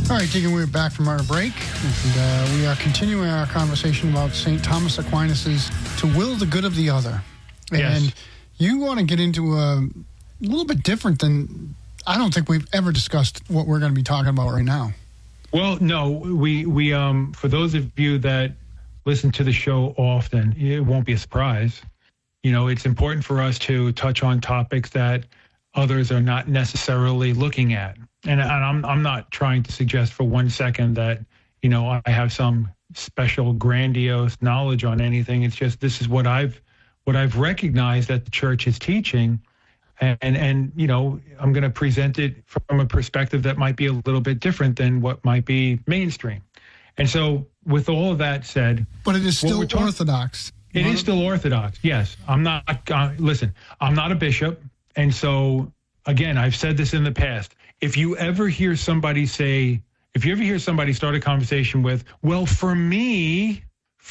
All right, Deacon, we're back from our break, and we are continuing our conversation about St. Thomas Aquinas' to will the good of the other. And Yes. you want to get into a little bit different than, I don't think we've ever discussed what we're going to be talking about right now. Well, no, we for those of you that listen to the show often, it won't be a surprise. You know, it's important for us to touch on topics that others are not necessarily looking at. And I'm not trying to suggest for 1 second that, you know, I have some special grandiose knowledge on anything. It's just this is what I've recognized that the church is teaching. And you know, I'm going to present it from a perspective that might be a little bit different than what might be mainstream. And so with all of that said. But it is still orthodox. It is still orthodox, yes. I'm not, listen, I'm not a bishop. And so, again, I've said this in the past. If you ever hear somebody start a conversation with, well, for me,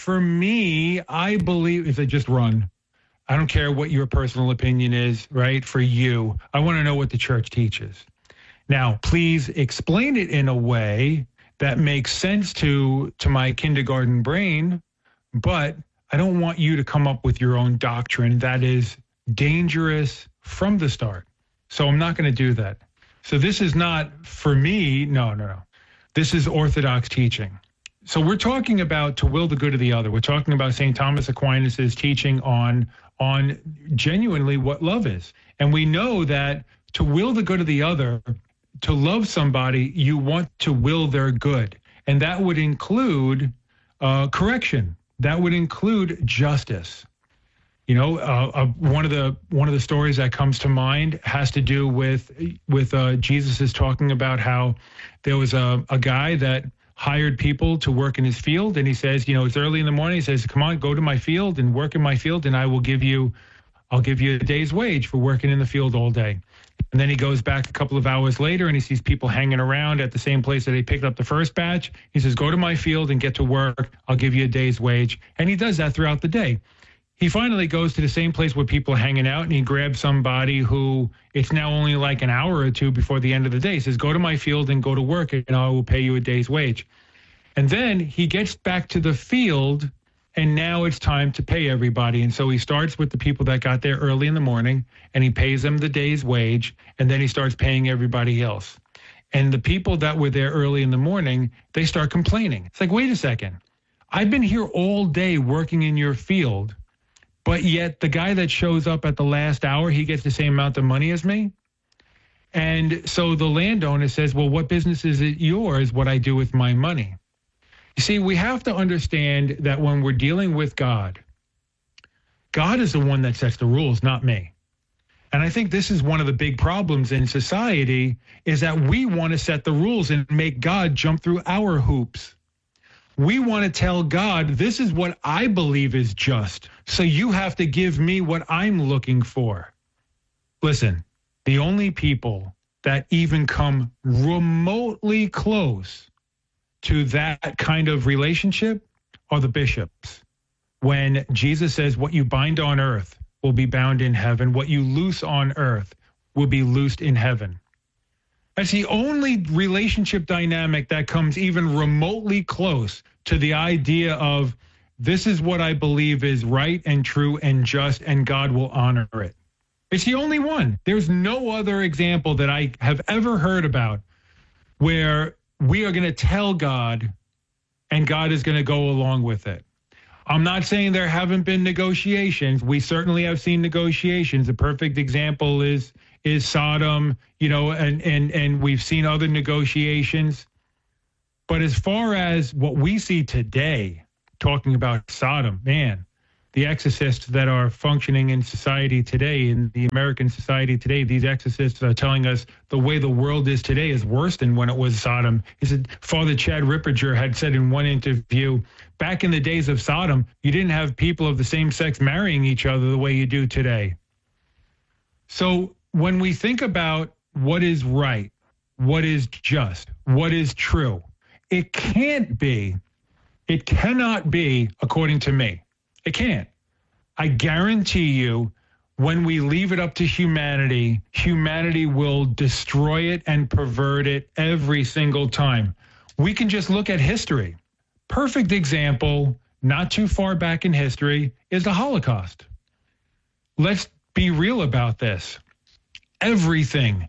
I believe, if they just run. I don't care what your personal opinion is, right? For you, I want to know what the church teaches. Now, please explain it in a way that makes sense to my kindergarten brain, but I don't want you to come up with your own doctrine that is dangerous from the start. So I'm not going to do that. So this is not for me. No. This is Orthodox teaching. So we're talking about to will the good of the other. We're talking about St. Thomas Aquinas' teaching on genuinely what love is. And we know that to will the good of the other, to love somebody, you want to will their good. And that would include correction. That would include justice. You know, one of the stories that comes to mind has to do with Jesus is talking about how there was a guy that hired people to work in his field, and he says, you know, it's early in the morning. He says, come on, go to my field and work in my field, and I'll give you a day's wage for working in the field all day. And then he goes back a couple of hours later and he sees people hanging around at the same place that they picked up the first batch. He says, go to my field and get to work. I'll give you a day's wage. And he does that throughout the day. He finally goes to the same place where people are hanging out, and he grabs somebody who it's now only like an hour or two before the end of the day. He says, go to my field and go to work, and I will pay you a day's wage. And then he gets back to the field, and now it's time to pay everybody. And so he starts with the people that got there early in the morning, and he pays them the day's wage, and then he starts paying everybody else. And the people that were there early in the morning, they start complaining. It's like, wait a second. I've been here all day working in your field, but yet the guy that shows up at the last hour, he gets the same amount of money as me. And so the landowner says, well, what business is it yours, what I do with my money? You see, we have to understand that when we're dealing with God, God is the one that sets the rules, not me. And I think this is one of the big problems in society is that we want to set the rules and make God jump through our hoops. We want to tell God, this is what I believe is just. So you have to give me what I'm looking for. Listen, the only people that even come remotely close to that kind of relationship are the bishops. When Jesus says, what you bind on earth will be bound in heaven, what you loose on earth will be loosed in heaven. That's the only relationship dynamic that comes even remotely close to the idea of this is what I believe is right and true and just, and God will honor it. It's the only one. There's no other example that I have ever heard about where we are going to tell God and God is going to go along with it. I'm not saying there haven't been negotiations. We certainly have seen negotiations. A perfect example is Sodom, you know, and we've seen other negotiations. But as far as what we see today, talking about Sodom, man, the exorcists that are functioning in society today, in the American society today, these exorcists are telling us the way the world is today is worse than when it was Sodom. He said, Father Chad Ripperger had said in one interview, back in the days of Sodom, you didn't have people of the same sex marrying each other the way you do today. So when we think about what is right, what is just, what is true, it cannot be according to me. It can't. I guarantee you, when we leave it up to humanity, humanity will destroy it and pervert it every single time. We can just look at history. Perfect example, not too far back in history, is the Holocaust. Let's be real about this. Everything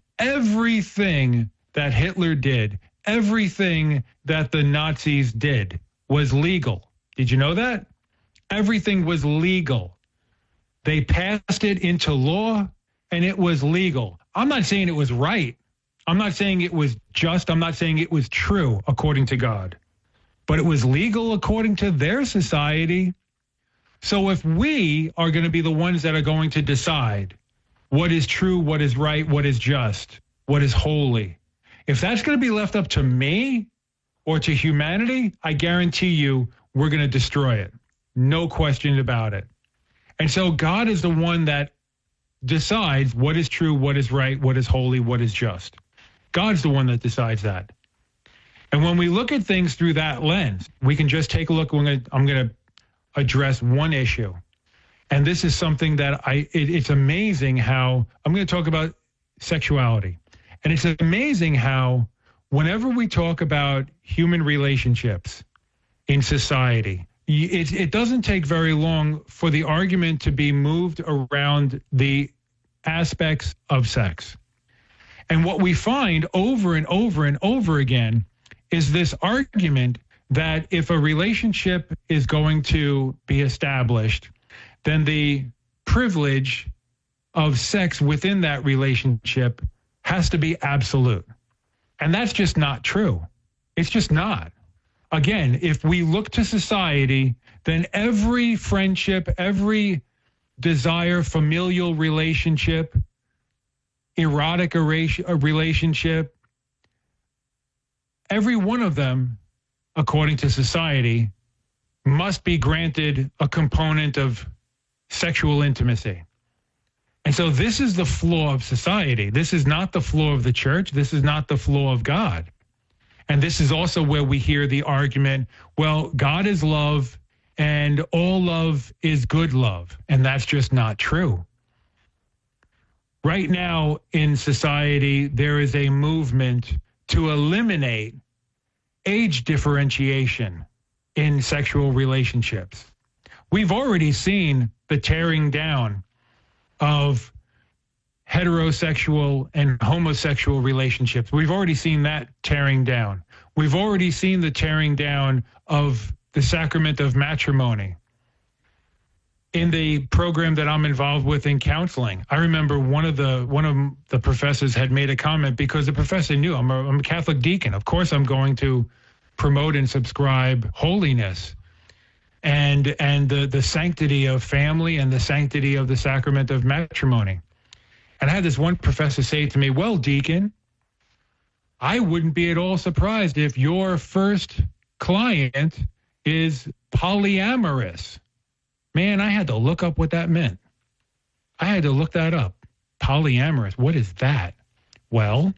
that Hitler did, everything that the Nazis did was legal. Did you know that? Everything was legal. They passed it into law, and it was legal. I'm not saying it was right. I'm not saying it was just. I'm not saying it was true according to God. But it was legal according to their society. So if we are going to be the ones that are going to decide what is true, what is right, what is just, what is holy, if that's going to be left up to me or to humanity, I guarantee you we're going to destroy it. No question about it. And so God is the one that decides what is true, what is right, what is holy, what is just. God's the one that decides that. And when we look at things through that lens, we can just take a look. I'm going to address one issue. And this is something that it's amazing how I'm going to talk about sexuality. And it's amazing how whenever we talk about human relationships in society, it doesn't take very long for the argument to be moved around the aspects of sex. And what we find over and over and over again is this argument that if a relationship is going to be established, then the privilege of sex within that relationship has to be absolute. And that's just not true. It's just not. Again, if we look to society, then every friendship, every desire, familial relationship, erotic relationship, every one of them, according to society, must be granted a component of sexual intimacy. And so this is the flaw of society. This is not the flaw of the church. This is not the flaw of God. And this is also where we hear the argument, well, God is love and all love is good love. And that's just not true. Right now in society, there is a movement to eliminate age differentiation in sexual relationships. We've already seen the tearing down of heterosexual and homosexual relationships. We've already seen that tearing down. We've already seen the tearing down of the sacrament of matrimony. In the program that I'm involved with in counseling, I remember one of the professors had made a comment because the professor knew I'm a Catholic deacon. Of course, I'm going to promote and subscribe holiness and the sanctity of family and the sanctity of the sacrament of matrimony. And I had this one professor say to me, well, deacon, I wouldn't be at all surprised if your first client is polyamorous. Man, I had to look up what that meant. I had to look that up. Polyamorous, what is that? Well,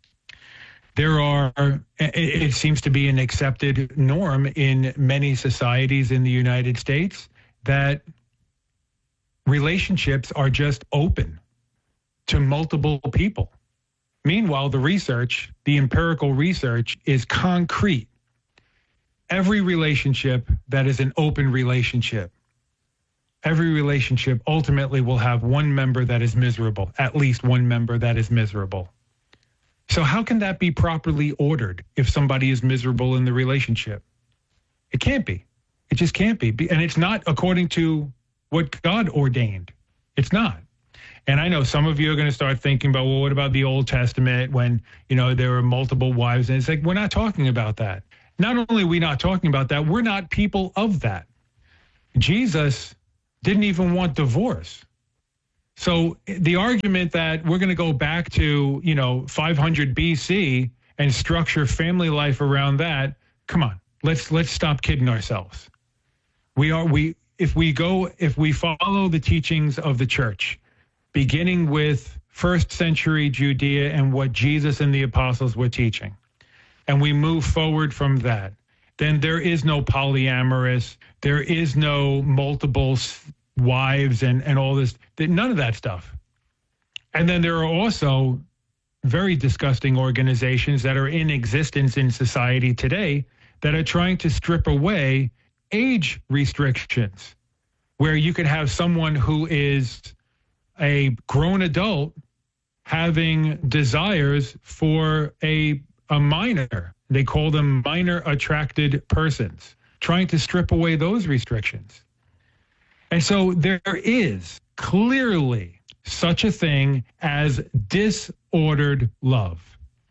it seems to be an accepted norm in many societies in the United States that relationships are just open to multiple people. Meanwhile, the empirical research is concrete. Every relationship that is an open relationship, every relationship ultimately will have one member that is miserable, at least one member that is miserable. So how can that be properly ordered if somebody is miserable in the relationship? It can't be. It just can't be. And it's not according to what God ordained. It's not. And I know some of you are going to start thinking about, well, what about the Old Testament when, there were multiple wives? And it's like, we're not talking about that. Not only are we not talking about that, we're not people of that. Jesus didn't even want divorce. So the argument that we're going to go back to, 500 BC and structure family life around that, come on, let's stop kidding ourselves. If we follow the teachings of the church, beginning with first century Judea and what Jesus and the apostles were teaching, and we move forward from that, then there is no polyamorous, there is no multiple wives and all this, none of that stuff. And then there are also very disgusting organizations that are in existence in society today that are trying to strip away age restrictions, where you could have someone who is a grown adult having desires for a minor. They call them minor attracted persons, trying to strip away those restrictions. And so there is clearly such a thing as disordered love.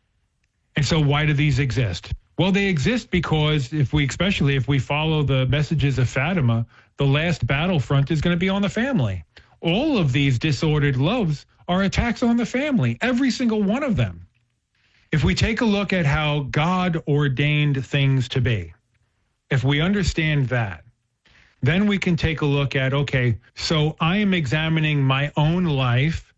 And so why do these exist? Well, they exist because especially if we follow the messages of Fatima, the last battlefront is going to be on the family. All of these disordered loves are attacks on the family, every single one of them. If we take a look at how God ordained things to be, if we understand that, then we can take a look at, okay, so I am examining my own life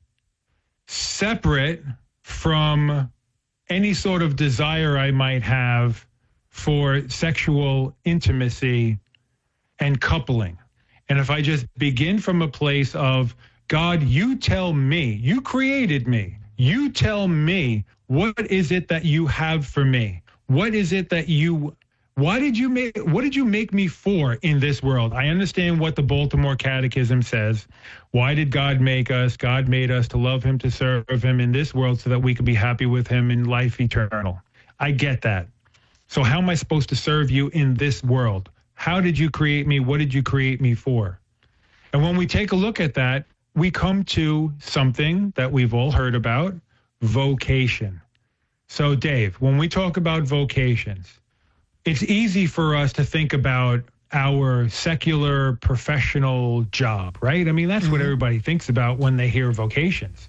separate from any sort of desire I might have for sexual intimacy and coupling. And if I just begin from a place of, God, you tell me, you created me, you tell me, what is it that you have for me? What is it that what did you make me for in this world? I understand what the Baltimore Catechism says. Why did God make us? God made us to love him, to serve him in this world so that we could be happy with him in life eternal. I get that. So how am I supposed to serve you in this world? How did you create me? What did you create me for? And when we take a look at that, we come to something that we've all heard about, vocation. So Dave, when we talk about vocations, it's easy for us to think about our secular professional job, right? I mean, that's what everybody thinks about when they hear vocations.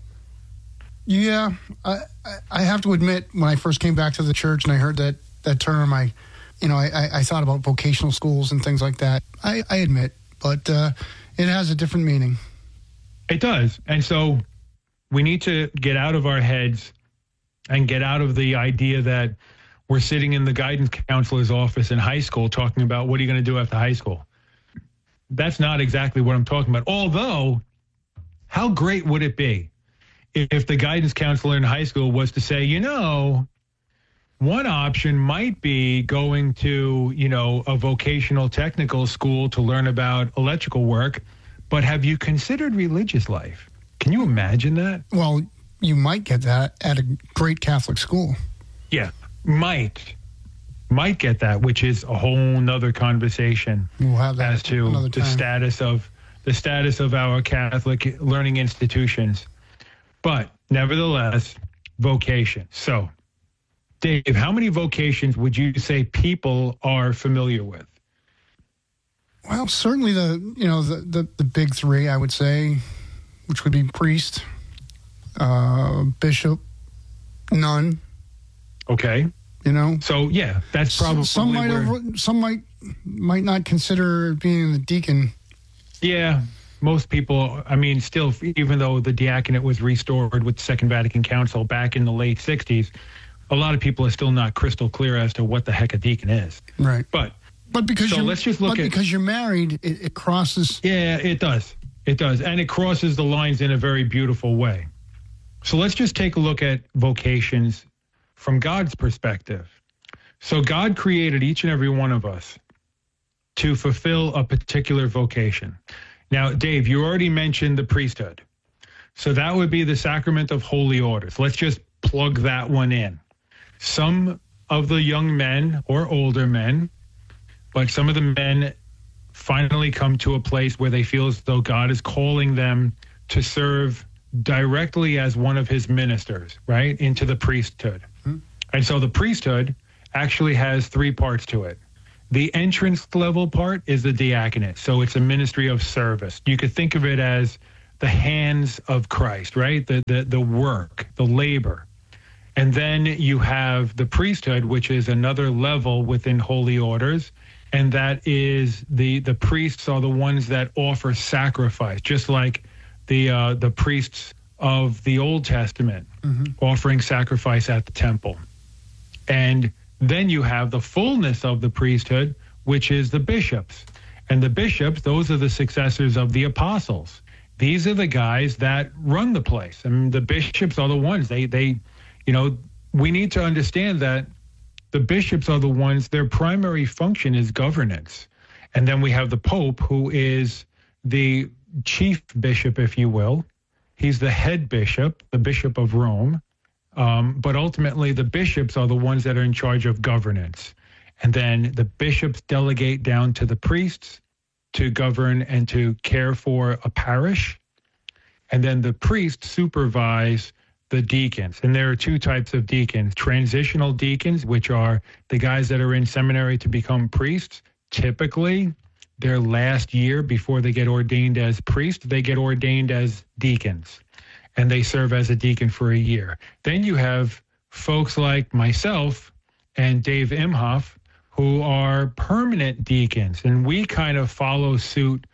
Yeah, I have to admit, when I first came back to the church and I heard that term, I thought about vocational schools and things like that. I admit, but it has a different meaning. It does. And so we need to get out of our heads and get out of the idea that we're sitting in the guidance counselor's office in high school talking about what are you going to do after high school. That's not exactly what I'm talking about. Although, how great would it be if the guidance counselor in high school was to say, one option might be going to, a vocational technical school to learn about electrical work, but have you considered religious life? Can you imagine that? Well, you might get that at a great Catholic school. Yeah, might get that, which is a whole nother conversation. We'll have that as to the status of our Catholic learning institutions. But nevertheless, vocation. So, Dave, how many vocations would you say people are familiar with? Well, certainly the big three, I would say, which would be priest, bishop, nun. Okay. So yeah, that's probably some might not consider being the deacon. Yeah, most people. I mean, still, even though the diaconate was restored with the Second Vatican Council back in the late '60s, a lot of people are still not crystal clear as to what the heck a deacon is. Right. But because because you're married, it crosses. Yeah, it does. It does, and it crosses the lines in a very beautiful way. So let's just take a look at vocations from God's perspective. So God created each and every one of us to fulfill a particular vocation. Now, Dave, you already mentioned the priesthood. So that would be the sacrament of holy orders. Let's just plug that one in. Some of the young men or older men, but some of the men finally come to a place where they feel as though God is calling them to serve directly as one of his ministers, right, into the priesthood. And so the priesthood actually has three parts to it. The entrance level part is the diaconate. So it's a ministry of service. You could think of it as the hands of Christ, right? The work, the labor. And then you have the priesthood, which is another level within holy orders. And that is the priests are the ones that offer sacrifice, just like the priests of the Old Testament offering sacrifice at the temple. And then you have the fullness of the priesthood, which is the bishops. And the bishops, those are the successors of the apostles. These are the guys that run the place. I mean, the bishops are the ones. They We need to understand that the bishops are the ones, their primary function is governance. And then we have the Pope, who is the chief bishop, if you will. He's the head bishop, the Bishop of Rome. But ultimately, the bishops are the ones that are in charge of governance. And then the bishops delegate down to the priests to govern and to care for a parish. And then the priests supervise the deacons. And there are two types of deacons: transitional deacons, which are the guys that are in seminary to become priests. Typically, their last year before they get ordained as priests, they get ordained as deacons, and they serve as a deacon for a year. Then you have folks like myself and Dave Imhoff, who are permanent deacons, and we kind of follow suit.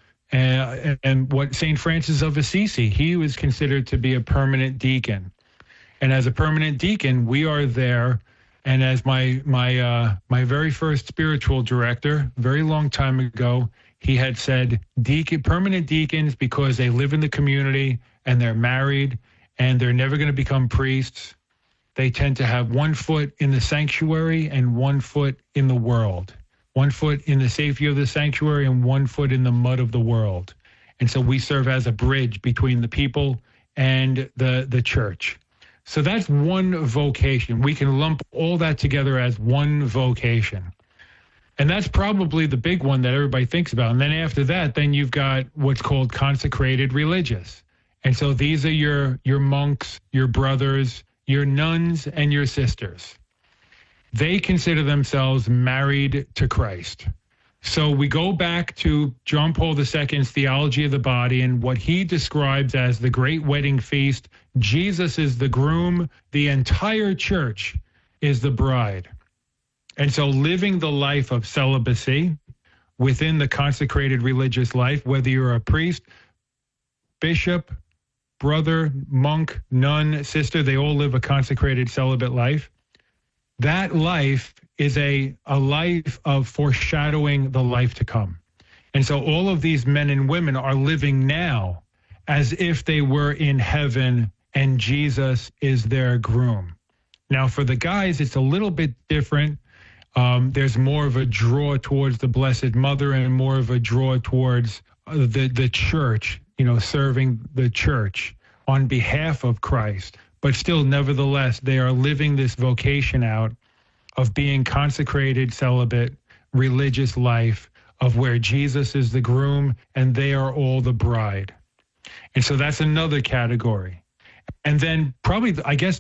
And what St. Francis of Assisi, he was considered to be a permanent deacon. And as a permanent deacon, we are there. And as my very first spiritual director, very long time ago, he had said, permanent deacons, because they live in the community and they're married and they're never going to become priests, they tend to have 1 foot in the sanctuary and 1 foot in the world, 1 foot in the safety of the sanctuary and 1 foot in the mud of the world. And so we serve as a bridge between the people and the church. So that's one vocation. We can lump all that together as one vocation. And that's probably the big one that everybody thinks about. And then after that, then you've got what's called consecrated religious. And so these are your monks, your brothers, your nuns, and your sisters. They consider themselves married to Christ. So we go back to John Paul II's theology of the body and what he describes as the great wedding feast. Jesus is the groom. The entire church is the bride. And so living the life of celibacy within the consecrated religious life, whether you're a priest, bishop, brother, monk, nun, sister, they all live a consecrated celibate life. That life is a life of foreshadowing the life to come. And so all of these men and women are living now as if they were in heaven and Jesus is their groom. Now, for the guys, it's a little bit different. There's more of a draw towards the Blessed Mother and more of a draw towards the church, serving the church on behalf of Christ. But still, nevertheless, they are living this vocation out of being consecrated, celibate, religious life, of where Jesus is the groom and they are all the bride. And so that's another category. And then probably,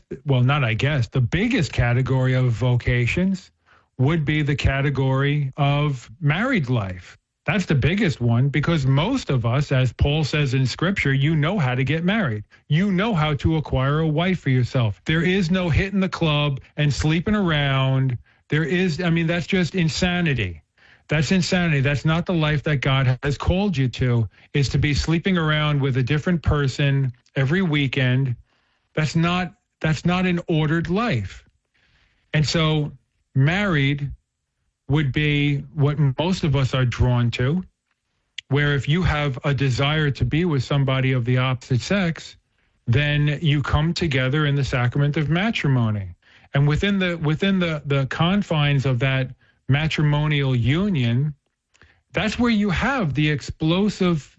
the biggest category of vocations would be the category of married life. That's the biggest one, because most of us, as Paul says in Scripture, you know how to get married. You know how to acquire a wife for yourself. There is no hitting the club and sleeping around. That's just insanity. That's insanity. That's not the life that God has called you to, is to be sleeping around with a different person every weekend. That's not an ordered life. And so married would be what most of us are drawn to, where if you have a desire to be with somebody of the opposite sex, then you come together in the sacrament of matrimony. And within the confines of that matrimonial union, that's where you have the explosive,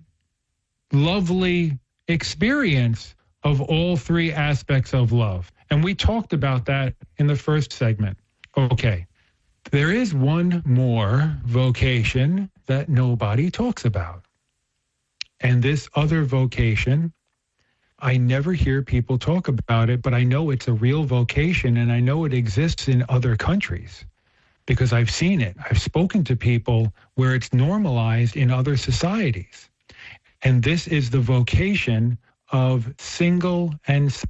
lovely experience of all three aspects of love. And we talked about that in the first segment. Okay. There is one more vocation that nobody talks about. And this other vocation, I never hear people talk about it, but I know it's a real vocation and I know it exists in other countries because I've seen it. I've spoken to people where it's normalized in other societies. And this is the vocation of single and